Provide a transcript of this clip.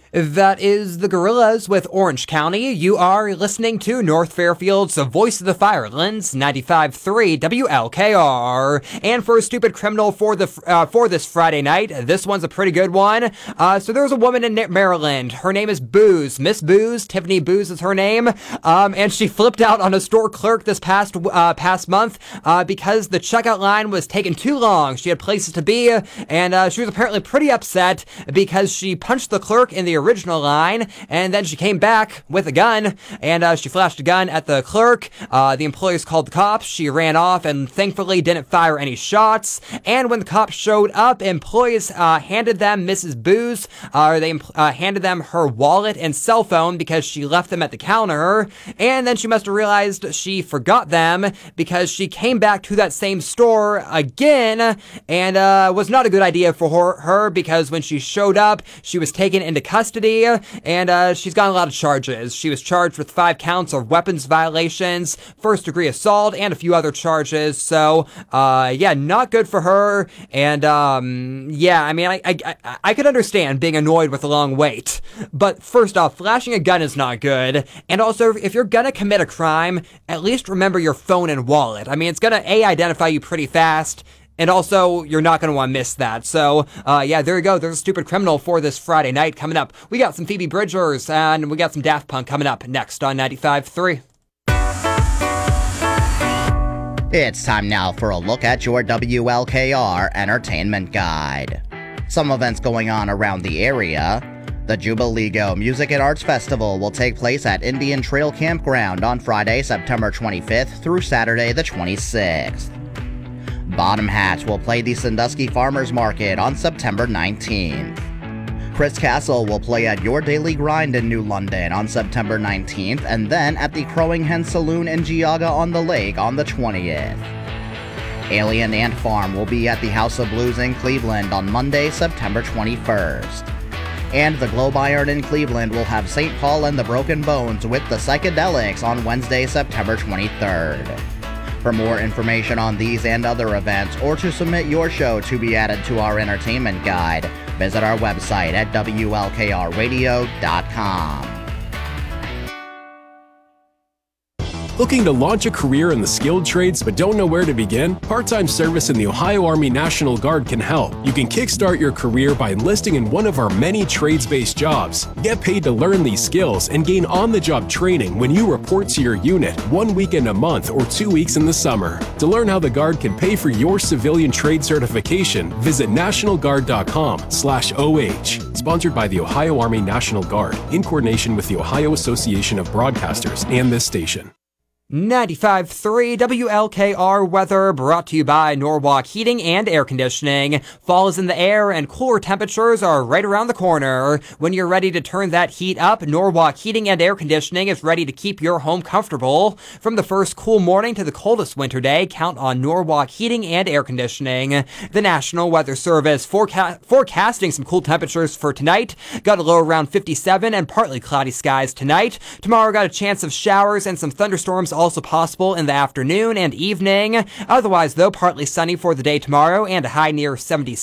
That is the Gorillas with Orange County. You are listening to North Fairfield's Voice of the Firelands, 95.3 WLKR. And for a stupid criminal for this Friday night, this one's a pretty good one. So there's a woman in Maryland. Her name is Booze. Miss Booze, Tiffany Booze is her name. And she flipped out on a store clerk this past month because the checkout line was taking too long. She had places to be, and she was apparently pretty upset because she punched the clerk in the original line, and then she came back with a gun, and she flashed a gun at the clerk. The employees called the cops. She ran off and thankfully didn't fire any shots. And when the cops showed up, employees handed them Mrs. Booze, handed them her wallet and cell phone because she left them at the counter, and then she must have realized she forgot them because she came back to that same store again, and was not a good idea for her because when she showed up, she was taken into custody, and she's got a lot of charges. She was charged with 5 counts of weapons violations, first-degree assault, and a few other charges. So, yeah, not good for her. And, yeah, I mean, I could understand being annoyed with a long wait. But first off, flashing a gun is not good. And also, if you're gonna commit a crime, at least remember your phone and wallet. I mean, it's gonna, identify you pretty fast. And also, you're not going to want to miss that. So, yeah, there you go. There's a stupid criminal for this Friday night coming up. We got some Phoebe Bridgers, and we got some Daft Punk coming up next on 95.3. It's time now for a look at your WLKR Entertainment Guide. Some events going on around the area. The Jubileego Music and Arts Festival will take place at Indian Trail Campground on Friday, September 25th through Saturday the 26th. Bottom Hats will play the Sandusky Farmers Market on September 19th. Chris Castle will play at Your Daily Grind in New London on September 19th, and then at the Crowing Hen Saloon in Geauga on the Lake on the 20th. Alien Ant Farm will be at the House of Blues in Cleveland on Monday, September 21st. And the Globe Iron in Cleveland will have St. Paul and the Broken Bones with the Psychedelics on Wednesday, September 23rd. For more information on these and other events, or to submit your show to be added to our entertainment guide, visit our website at WLKRradio.com. Looking to launch a career in the skilled trades but don't know where to begin? Part-time service in the Ohio Army National Guard can help. You can kickstart your career by enlisting in one of our many trades-based jobs. Get paid to learn these skills and gain on-the-job training when you report to your unit 1 weekend a month or 2 weeks in the summer. To learn how the Guard can pay for your civilian trade certification, visit nationalguard.com/OH. Sponsored by the Ohio Army National Guard in coordination with the Ohio Association of Broadcasters and this station. 95.3 WLKR weather brought to you by Norwalk Heating and Air Conditioning. Fall is in the air and cooler temperatures are right around the corner. When you're ready to turn that heat up, Norwalk Heating and Air Conditioning is ready to keep your home comfortable. From the first cool morning to the coldest winter day, count on Norwalk Heating and Air Conditioning. The National Weather Service forecasting some cool temperatures for tonight. Got a low around 57 and partly cloudy skies tonight. Tomorrow got a chance of showers and some thunderstorms also possible in the afternoon and evening. Otherwise, though, partly sunny for the day tomorrow and a high near 76.